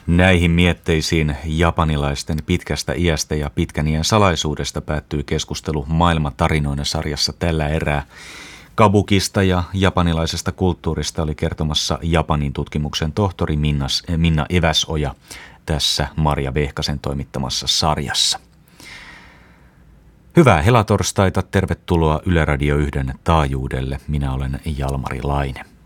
Näihin mietteisiin japanilaisten pitkästä iästä ja pitkän iän salaisuudesta päättyy keskustelu Maailma tarinoina -sarjassa tällä erää. Kabukista ja japanilaisesta kulttuurista oli kertomassa Japanin tutkimuksen tohtori Minna Eväsoja tässä Marja Vehkasen toimittamassa sarjassa. Hyvää helatorstaita, tervetuloa Yle Radio 1 taajuudelle. Minä olen Jalmari Laine.